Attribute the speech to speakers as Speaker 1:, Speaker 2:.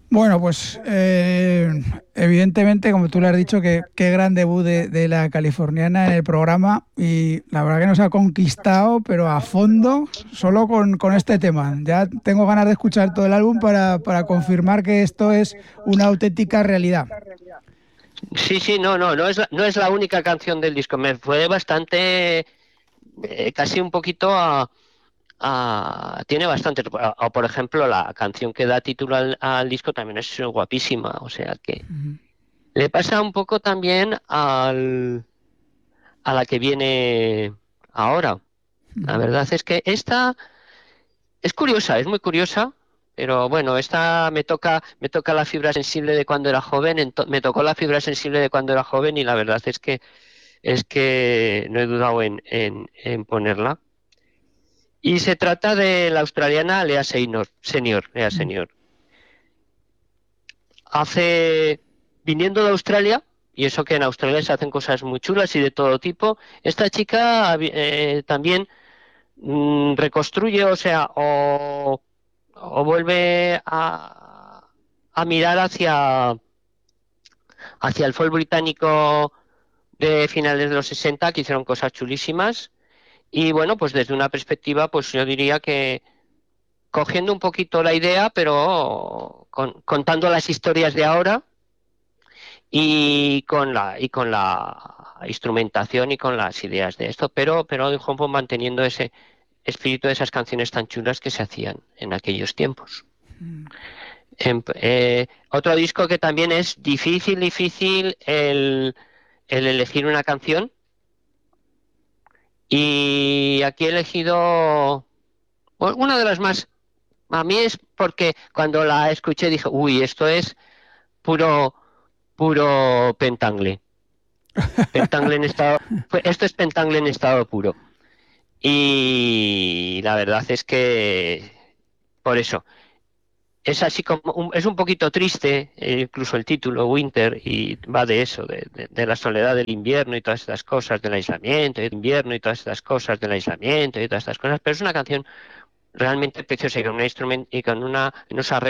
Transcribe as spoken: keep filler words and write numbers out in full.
Speaker 1: Bueno, pues eh, evidentemente, como tú le has dicho, que qué gran debut de, de la californiana en el programa y la verdad que nos ha conquistado, pero a fondo, solo con, con este tema. Ya tengo ganas de escuchar todo el álbum para, para confirmar que esto es una auténtica realidad.
Speaker 2: Sí, sí, no, no, no es la, no es la única canción del disco. Me fue bastante, eh, casi un poquito a, a- tiene bastante. O, o, por ejemplo, la canción que da título al, al disco también es guapísima. O sea que le pasa un poco también al, a la que viene ahora. La verdad es que esta es curiosa, es muy curiosa. Pero bueno, esta me toca, me toca la fibra sensible de cuando era joven, ento- me tocó la fibra sensible de cuando era joven y la verdad es que es que no he dudado en, en- en ponerla. Y se trata de la australiana Lea Senior, Senior, Lea Senior. Hace, viniendo de Australia, y eso que en Australia se hacen cosas muy chulas y de todo tipo, esta chica eh, también mm, reconstruye, o sea, o, o vuelve a, a mirar hacia, hacia el folk británico de finales de los sesenta, que hicieron cosas chulísimas. Y bueno, pues desde una perspectiva, pues yo diría que cogiendo un poquito la idea, pero con- contando las historias de ahora y con la y con la instrumentación y con las ideas de esto, pero pero un poco manteniendo ese espíritu de esas canciones tan chulas que se hacían en aquellos tiempos. Em- eh, otro disco que también es difícil, difícil el, el elegir una canción, y aquí he elegido bueno, una de las más. A mí es porque cuando la escuché dije, uy, esto es puro, puro pentangle. Pentangle en estado, pues esto es pentangle en estado puro. Y la verdad es que por eso es así como un- es un poquito triste, eh, incluso el título Winter y va de eso, de, de- de la soledad del invierno y todas estas cosas del aislamiento, y del invierno y todas estas cosas del aislamiento y todas estas cosas. Pero es una canción realmente preciosa y con un instrumento y con una, unos arreglos